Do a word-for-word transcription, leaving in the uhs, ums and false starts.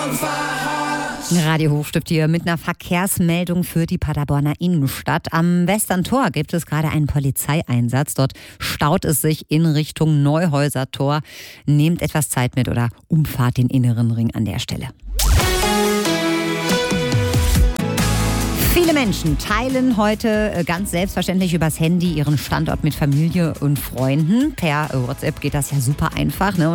Radio Hochstift hier mit einer Verkehrsmeldung für die Paderborner Innenstadt. Am Western Tor gibt es gerade einen Polizeieinsatz. Dort staut es sich in Richtung Neuhäuser Tor. Nehmt etwas Zeit mit oder umfahrt den inneren Ring an der Stelle. Viele Menschen teilen heute ganz selbstverständlich übers Handy ihren Standort mit Familie und Freunden. Per WhatsApp geht das ja super einfach, ne?